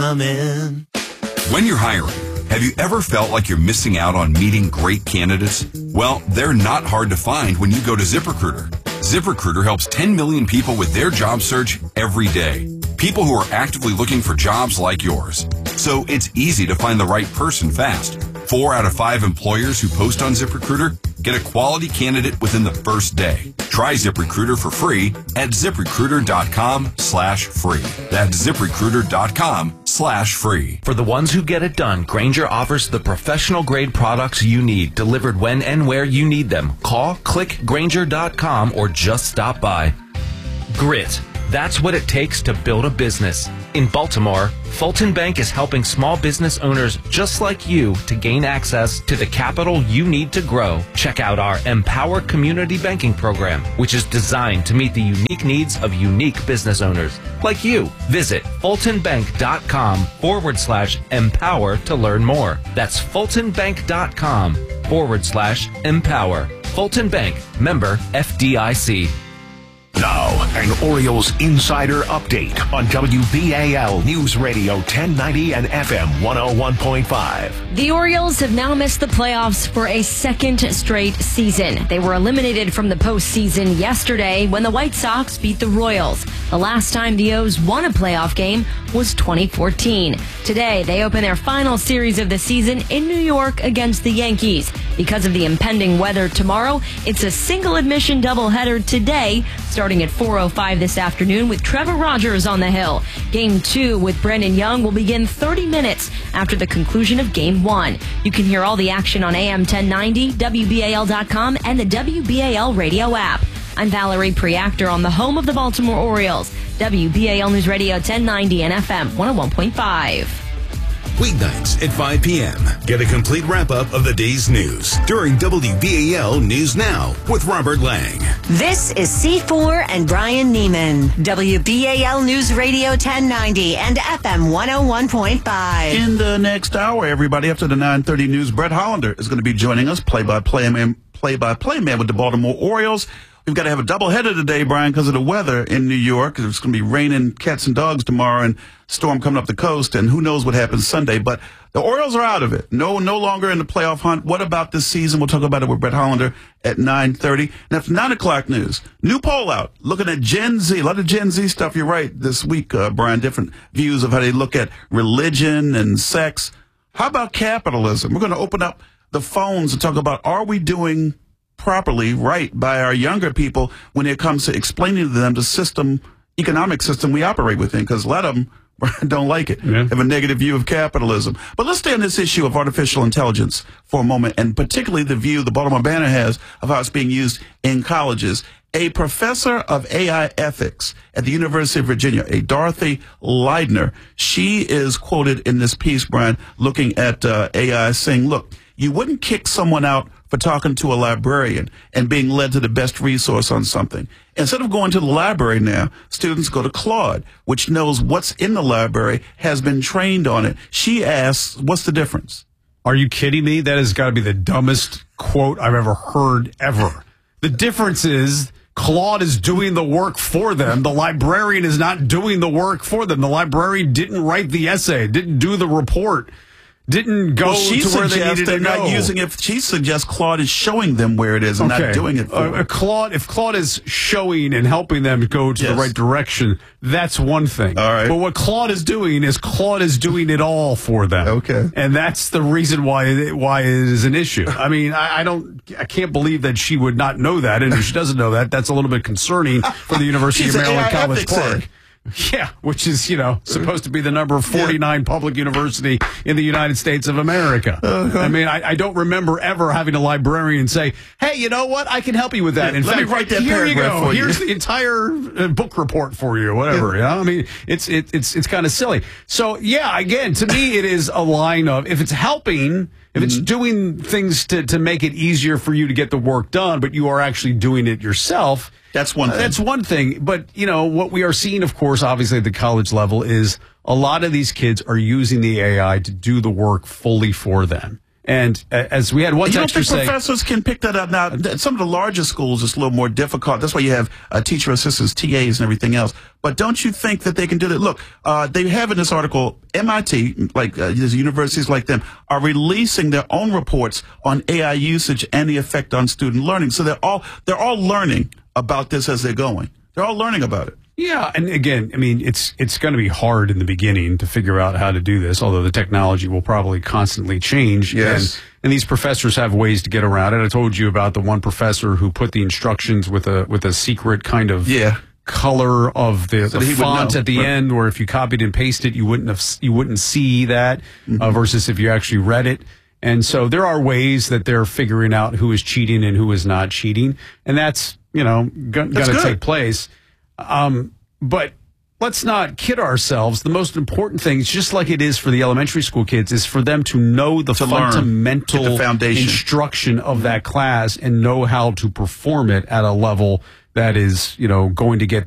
Amen. When you're hiring, have you ever felt like you're missing out on meeting great candidates? Well, they're not hard to find when you go to ZipRecruiter. ZipRecruiter helps 10 million people with their job search every day. People who are actively looking for jobs like yours. So it's easy to find the right person fast. 4 out of 5 employers who post on ZipRecruiter get a quality candidate within the first day. Try ZipRecruiter for free at ZipRecruiter.com/free. That's ZipRecruiter.com/free. For the ones who get it done, Grainger offers the professional grade products you need, delivered when and where you need them. Call, click Grainger.com, or just stop by. Grit. That's what it takes to build a business. In Baltimore, Fulton Bank is helping small business owners just like you to gain access to the capital you need to grow. Check out our Empower Community Banking Program, which is designed to meet the unique needs of unique business owners like you. Visit FultonBank.com/empower to learn more. That's FultonBank.com/empower. Fulton Bank, member FDIC. Now, an Orioles insider update on WBAL News Radio 1090 and FM 101.5. The Orioles have now missed the playoffs for a second straight season. They were eliminated from the postseason yesterday when the White Sox beat the Royals. The last time the O's won a playoff game was 2014. Today, they open their final series of the season in New York against the Yankees. Because of the impending weather tomorrow, it's a single admission doubleheader today, starting at 4:05 this afternoon with Trevor Rogers on the hill. Game 2 with Brandon Young will begin 30 minutes after the conclusion of Game 1. You can hear all the action on AM 1090, WBAL.com, and the WBAL radio app. I'm Valerie Preactor on the home of the Baltimore Orioles, WBAL News Radio 1090 and FM 101.5. Weeknights at 5 p.m. Get a complete wrap-up of the day's news during WBAL News Now with Robert Lang. This is C4 and Brian Neiman, WBAL News Radio 1090 and FM 101.5. In the next hour, everybody, after the 9:30 news, Brett Hollander is going to be joining us, play-by-play man with the Baltimore Orioles. We've got to have a doubleheader today, Brian, because of the weather in New York. It's going to be raining cats and dogs tomorrow and storm coming up the coast, and who knows what happens Sunday. But the Orioles are out of it. No longer in the playoff hunt. What about this season? We'll talk about it with Brett Hollander at 9:30. And after 9 o'clock news, new poll out looking at Gen Z. A lot of Gen Z stuff. You're right this week, Brian. Different views of how they look at religion and sex. How about capitalism? We're going to open up the phones and talk about, are we doing properly right by our younger people when it comes to explaining to them the economic system we operate within, because a lot of them don't like it, have a negative view of capitalism. But let's stay on this issue of artificial intelligence for a moment, and particularly the view the Baltimore Banner has of how it's being used in colleges. A professor of AI ethics at the University of Virginia, a Dorothy Leidner, she is quoted in this piece, Brian, looking at AI, saying, look, you wouldn't kick someone out for talking to a librarian and being led to the best resource on something. Instead of going to the library now, students go to Claude, which knows what's in the library, has been trained on it. She asks, what's the difference? Are you kidding me? That has got to be the dumbest quote I've ever heard, ever. The difference is Claude is doing the work for them. The librarian is not doing the work for them. The librarian didn't write the essay, didn't do the report, didn't go to where they needed to go. Not using it. She suggests Claude is showing them where it is and not doing it for them. If Claude is showing and helping them go to the right direction, that's one thing. All right. But what Claude is doing it all for them. Okay. And that's the reason why it is an issue. I mean, I can't believe that she would not know that, and if she doesn't know that, that's a little bit concerning for the University of Maryland College Park. Yeah, which is, supposed to be the number 49 public university in the United States of America. I mean, I don't remember ever having a librarian say, hey, you know what? I can help you with that. In fact, let me write that here you paragraph go. for you. Here's the entire book report for you, whatever. Yeah. I mean, it's kind of silly. So, yeah, again, to me, it is a line of, if it's helping, if it's doing things to make it easier for you to get the work done, but you are actually doing it yourself, that's one thing. That's one thing. But, what we are seeing, of course, obviously at the college level is a lot of these kids are using the AI to do the work fully for them. And as we had one texter say, professors can pick that up. Now, some of the larger schools, it's a little more difficult. That's why you have teacher assistants, TAs, and everything else. But don't you think that they can do that? Look, they have in this article, MIT, like universities like them, are releasing their own reports on AI usage and the effect on student learning. So they're all learning about this as they're going. They're all learning about it. Yeah, and again, I mean, it's going to be hard in the beginning to figure out how to do this, although the technology will probably constantly change. Yes. And these professors have ways to get around it. I told you about the one professor who put the instructions with a secret kind of color of the font at the end, where if you copied and pasted, you wouldn't see that, versus if you actually read it. And so there are ways that they're figuring out who is cheating and who is not cheating, and that's going to take place. But let's not kid ourselves. The most important thing, just like it is for the elementary school kids, is for them to know the fundamental instruction of that class and know how to perform it at a level that is, going to get